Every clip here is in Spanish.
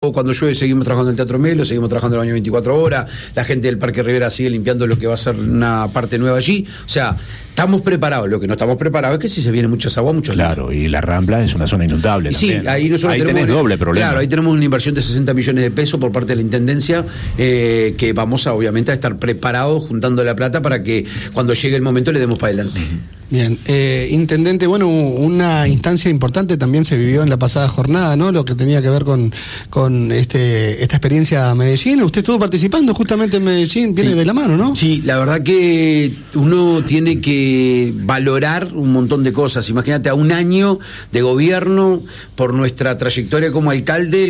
trabajo, cuando llueve seguimos trabajando en el Teatro Melo, seguimos trabajando en el baño 24 horas, la gente del Parque Rivera sigue limpiando lo que va a ser una parte nueva allí, o sea, estamos preparados. Lo que no estamos preparados es que si se viene muchas aguas, muchos Claro, y la Rambla es una zona inundable también. Sí, ahí nosotros tenés doble problema. Claro, ahí tenemos una inversión de 60 millones de pesos por parte de la Intendencia, que vamos a, obviamente, a estar preparados juntando la plata para que cuando llegue el momento le demos para adelante. Bien, intendente, bueno, una instancia importante también se vivió en la pasada jornada, ¿no? Lo que tenía que ver con esta experiencia Medellín. Usted estuvo participando justamente en Medellín, viene de la mano, ¿no? Sí, la verdad que uno tiene que valorar un montón de cosas. Imagínate, a un año de gobierno, por nuestra trayectoria como alcalde,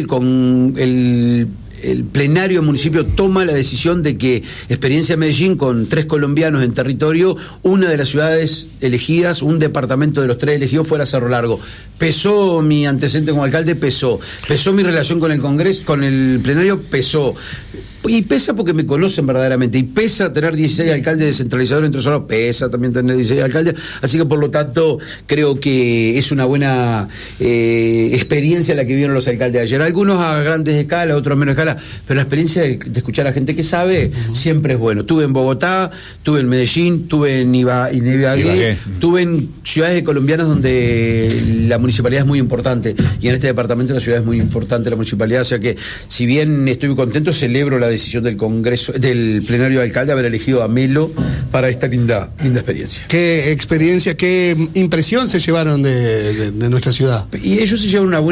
el plenario del municipio toma la decisión de que Experiencia Medellín, con 3 colombianos en territorio, una de las ciudades elegidas, un departamento de los 3 elegidos, fuera Cerro Largo. Pesó mi antecedente como alcalde, pesó mi relación con el Congreso, con el plenario, pesó. Y pesa porque me conocen verdaderamente, y pesa tener 16 alcaldes descentralizadores entre nosotros, pesa también tener 16 alcaldes, así que por lo tanto creo que es una buena experiencia la que vivieron los alcaldes ayer, algunos a grandes escalas, otros a menos escala, pero la experiencia de escuchar a gente que sabe siempre es bueno. Tuve en Bogotá, tuve en Medellín, tuve en Ibagué, tuve en ciudades colombianas donde la municipalidad es muy importante, y en este departamento la ciudad es muy importante la municipalidad, o sea que si bien estoy contento, celebro la decisión del Congreso, del plenario de alcalde, haber elegido a Melo para esta linda experiencia. ¿Qué experiencia, qué impresión se llevaron de nuestra ciudad? Y ellos se llevan una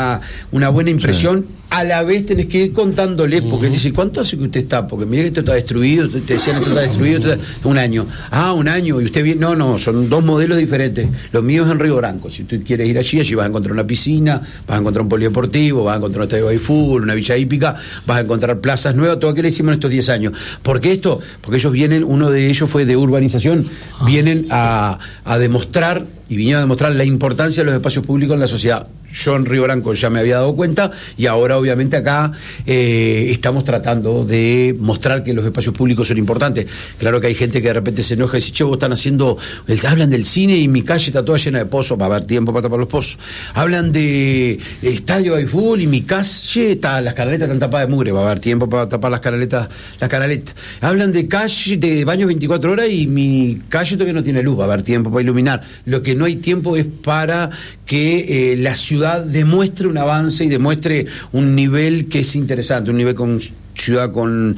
buena impresión. Sí. A la vez tenés que ir contándoles, porque él dice, ¿cuánto hace que usted está? Porque mire que esto está destruido, te decían esto está destruido, un año. Ah, un año, y usted viene, no, son 2 modelos diferentes. Los míos es en Río Branco, si tú quieres ir allí vas a encontrar una piscina, vas a encontrar un polideportivo, vas a encontrar un estadio de fútbol, una villa hípica, vas a encontrar plazas nuevas, todo lo que le hicimos en estos 10 años. ¿Por qué esto? Porque ellos vienen, uno de ellos fue de urbanización, vienen a demostrar, y vinieron a demostrar la importancia de los espacios públicos en la sociedad. Yo en Río Branco ya me había dado cuenta, y ahora obviamente acá estamos tratando de mostrar que los espacios públicos son importantes. Claro que hay gente que de repente se enoja y dice, che, vos están haciendo, hablan del cine y mi calle está toda llena de pozos, va a haber tiempo para tapar los pozos. Hablan de estadio de fútbol y mi calle las canaletas están tapadas de mugre, va a haber tiempo para tapar las canaletas. Hablan de calle, de baños 24 horas y mi calle todavía no tiene luz, va a haber tiempo para iluminar. Lo que no hay tiempo es para que la ciudad demuestre un avance y demuestre un nivel que es interesante, un nivel con ciudad con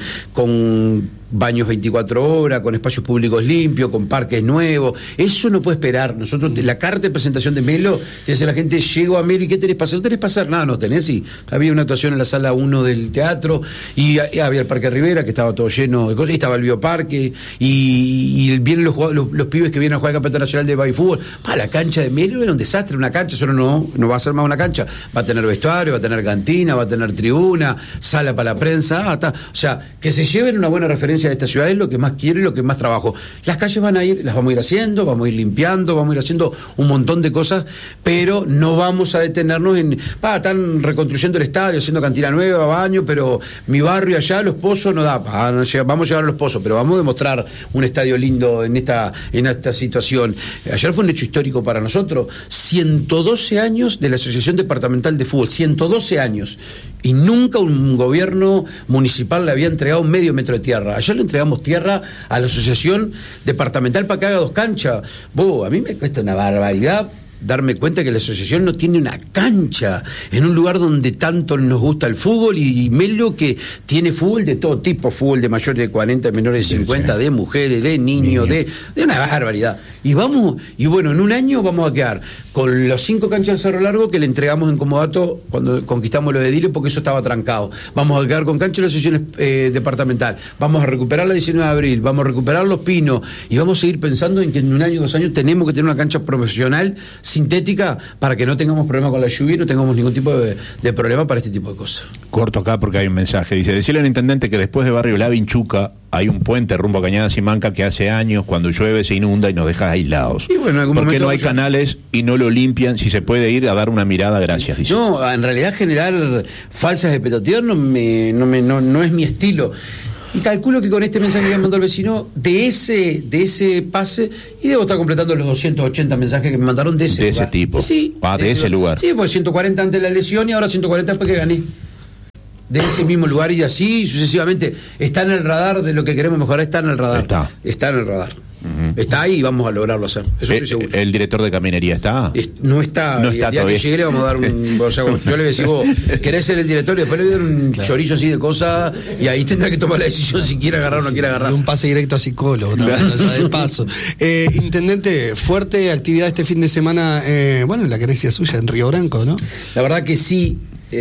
baños 24 horas, con espacios públicos limpios, con parques nuevos. Eso no puede esperar. Nosotros, la carta de presentación de Melo, te dice la gente, llego a Melo, ¿y qué tenés para hacer? No tenés para hacer nada, no tenés, sí. Había una actuación en la sala 1 del teatro, y había el Parque Rivera, que estaba todo lleno de cosas, y estaba el bioparque, y vienen los pibes que vienen a jugar el Campeonato Nacional de Baby Fútbol. La cancha de Melo era un desastre, una cancha, solo no va a ser más una cancha, va a tener vestuario, va a tener cantina, va a tener tribuna, sala para la prensa, o sea, que se lleven una buena referencia de esta ciudad es lo que más quiero y lo que más trabajo. Las calles las vamos a ir haciendo, vamos a ir limpiando, vamos a ir haciendo un montón de cosas, pero no vamos a detenernos en, están reconstruyendo el estadio, haciendo cantina nueva, baño, pero mi barrio allá, los pozos, no da, vamos a llegar a los pozos, pero vamos a demostrar un estadio lindo en esta situación. Ayer fue un hecho histórico para nosotros, 112 años de la Asociación Departamental de Fútbol, 112 años, y nunca un gobierno municipal le había entregado medio metro de tierra. Ayer le entregamos tierra a la Asociación Departamental para que haga 2 canchas. A mí me cuesta una barbaridad darme cuenta que la asociación no tiene una cancha en un lugar donde tanto nos gusta el fútbol, y Melo, que tiene fútbol de todo tipo, fútbol de mayores de 40, de menores de 50, de mujeres, de niños, de una barbaridad. Y bueno, en un año vamos a quedar con los 5 canchas del Cerro Largo que le entregamos en comodato cuando conquistamos lo de Dile, porque eso estaba trancado. Vamos a quedar con canchas de la asociación departamental, vamos a recuperar la 19 de abril, vamos a recuperar Los Pinos, y vamos a seguir pensando en que en un año, 2 años tenemos que tener una cancha profesional sintética para que no tengamos problema con la lluvia y no tengamos ningún tipo de problema para este tipo de cosas. Corto acá porque hay un mensaje. Dice, decirle al intendente que después de Barrio La Vinchuca hay un puente rumbo a Cañada Simanca que hace años, cuando llueve, se inunda y nos deja aislados. Y bueno, ¿por qué no hay canales y no lo limpian? Si se puede ir a dar una mirada, gracias, dice. No, en realidad generar falsas expectativas no es mi estilo. Y calculo que con este mensaje que me mandó el vecino, de ese pase, y debo estar completando los 280 mensajes que me mandaron de ese lugar. Ese tipo. Sí, de ese lugar. Sí, pues 140 antes de la lesión y ahora 140 después que gané. de ese mismo lugar y así sucesivamente. Está en el radar de lo que queremos mejorar, está en el radar. Está en el radar. Está ahí y vamos a lograrlo hacer. Eso estoy seguro. ¿El director de caminería está? No está. No y está el día todavía. que llegue le vamos a dar un. O sea, yo le voy a decir, vos querés ser el director y después le voy a dar un chorizo así de cosas y ahí tendrá que tomar la decisión si quiere agarrar o no quiere agarrar. Y un pase directo a psicólogo también, ya de paso. Intendente, fuerte actividad este fin de semana, bueno, en la querencia suya, en Río Branco, ¿no? La verdad que sí.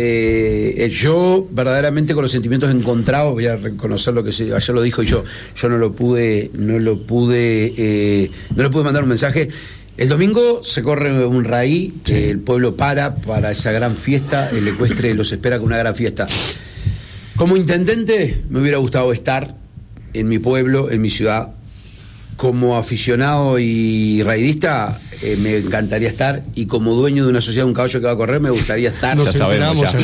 Yo verdaderamente con los sentimientos encontrados voy a reconocer lo que ayer lo dijo y yo no lo pude mandar un mensaje. El domingo se corre un raí, el pueblo para esa gran fiesta, el ecuestre los espera con una gran fiesta. Como intendente me hubiera gustado estar en mi pueblo, en mi ciudad. Como aficionado y raidista me encantaría estar, y como dueño de una sociedad de un caballo que va a correr me gustaría estar. Ya sabemos, ya.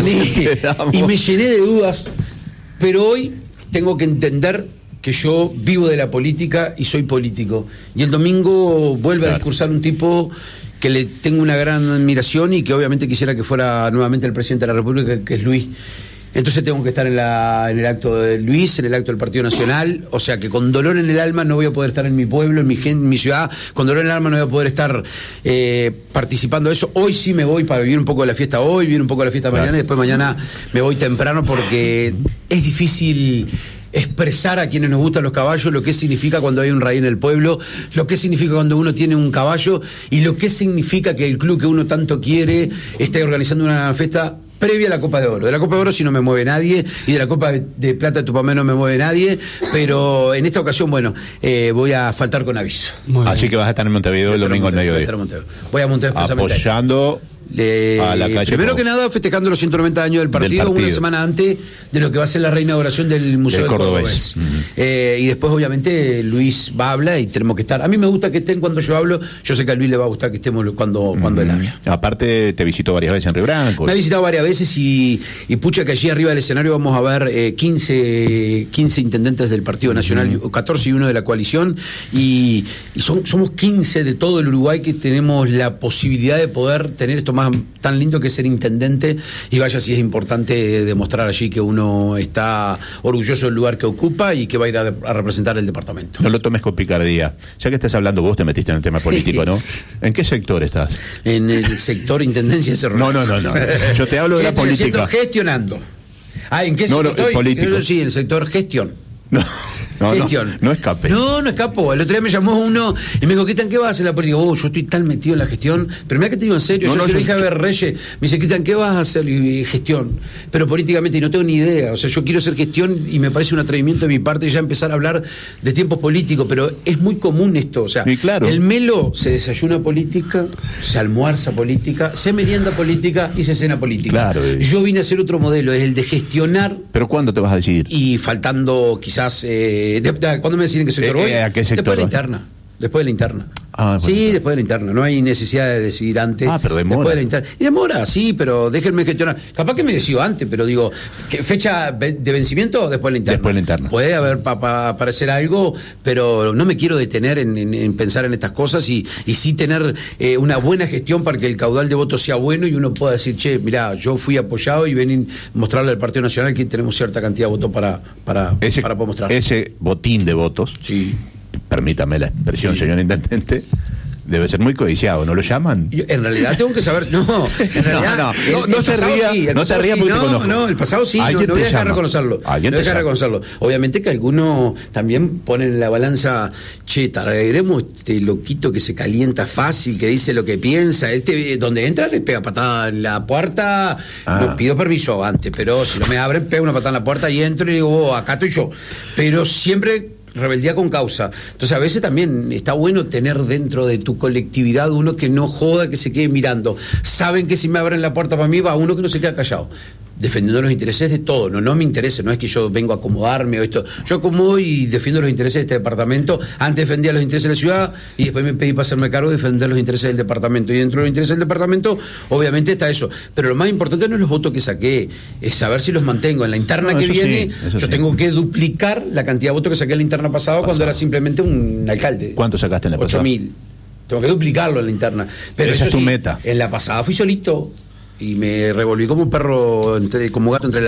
Y me llené de dudas, pero hoy tengo que entender que yo vivo de la política y soy político, y el domingo vuelve a discursar un tipo que le tengo una gran admiración y que obviamente quisiera que fuera nuevamente el presidente de la República, que es Luis. Entonces tengo que estar en el acto de Luis, en el acto del Partido Nacional, o sea que con dolor en el alma no voy a poder estar en mi pueblo, en mi ciudad, con dolor en el alma no voy a poder estar participando de eso. Hoy sí me voy para vivir un poco de la fiesta hoy, vivir un poco de la fiesta mañana, y después mañana me voy temprano porque es difícil expresar a quienes nos gustan los caballos lo que significa cuando hay un raí en el pueblo, lo que significa cuando uno tiene un caballo y lo que significa que el club que uno tanto quiere esté organizando una fiesta previa a la Copa de Oro. De la Copa de Oro sí no me mueve nadie, y de la Copa de Plata de Tupamé no me mueve nadie, pero en esta ocasión, bueno, voy a faltar con aviso. Así que vas a estar en Montevideo el domingo al mediodía. Voy a Montevideo apoyando a la calle. Primero que nada, festejando los 190 años del partido, una semana antes de lo que va a ser la reinauguración del Museo del Cordobés. Y después, obviamente, Luis va a hablar y tenemos que estar. A mí me gusta que estén cuando yo hablo. Yo sé que a Luis le va a gustar que estemos cuando él habla. Aparte, te visitó varias veces en Río Branco. Me ha visitado varias veces y pucha que allí arriba del escenario vamos a ver 15 intendentes del Partido Nacional, 14 y uno de la coalición, y somos 15 de todo el Uruguay que tenemos la posibilidad de poder tener esto más tan lindo que es ser intendente, y vaya si es importante demostrar allí que uno está orgulloso del lugar que ocupa y que va a ir a representar el departamento. No lo tomes con picardía. Ya que estás hablando, vos te metiste en el tema político, ¿no? ¿En qué sector estás? En el sector Intendencia de Cerro. No. Yo te hablo de la política. Gestionando. ¿En qué sector estoy? Político. Sí, en el sector gestión. Gestión. No escapé. No escapó. El otro día me llamó uno y me dijo, Cristian, ¿qué vas a hacer en la política? Yo estoy tan metido en la gestión. Pero mira que te digo en serio, yo se lo dije a ver Reyes. Me dice, Cristian, ¿qué vas a hacer? Y gestión. Pero políticamente, y no tengo ni idea. O sea, yo quiero hacer gestión y me parece un atrevimiento de mi parte ya empezar a hablar de tiempos políticos, pero es muy común esto. O sea, claro. El Melo se desayuna política, se almuerza política, se merienda política y se cena política. Claro. Yo vine a hacer otro modelo, es el de gestionar. ¿Pero cuándo te vas a decidir? Y faltando quizás ¿cuándo me deciden qué sector voy? ¿A qué sector? Después de la interna. Después de la interna. Sí, después de la interna. No hay necesidad de decidir antes. Pero demora. Después de la interna. Y demora, sí, pero déjenme gestionar. Capaz que me decido antes, pero digo, ¿fecha de vencimiento después de la interna? Después de la interna. Puede haber aparecer algo, pero no me quiero detener en pensar en estas cosas y sí tener una buena gestión para que el caudal de votos sea bueno y uno pueda decir, che, mirá, yo fui apoyado y ven mostrarle al Partido Nacional que tenemos cierta cantidad de votos para poder mostrar. Ese botín de votos. Sí. Permítame la expresión, señor intendente, debe ser muy codiciado, ¿no lo llaman? En realidad tengo que saber, no se ría, no se ría porque te conozco. No, el pasado sí, no voy a dejar de reconocerlo. Obviamente que algunos también ponen en la balanza, che, traeremos este loquito que se calienta fácil, que dice lo que piensa, donde entra le pega patada en la puerta, no pido permiso antes, pero si no me abren, pego una patada en la puerta y entro y digo, acá estoy yo, pero siempre rebeldía con causa. Entonces a veces también está bueno tener dentro de tu colectividad uno que no joda, que se quede mirando. Saben que si me abren la puerta para mí va uno que no se queda callado, defendiendo los intereses de todo. No me interesa, no es que yo vengo a acomodarme o esto. Yo acomodo y defiendo los intereses de este departamento. Antes defendía los intereses de la ciudad y después me pedí para hacerme cargo de defender los intereses del departamento. Y dentro de los intereses del departamento, obviamente está eso. Pero lo más importante no es los votos que saqué, es saber si los mantengo. En la interna que viene, yo tengo que duplicar la cantidad de votos que saqué en la interna pasada cuando era simplemente un alcalde. ¿Cuánto sacaste en la pasada? 8.000. Tengo que duplicarlo en la interna. Pero esa es tu meta. En la pasada fui solito y me revolví como un perro, como gato entre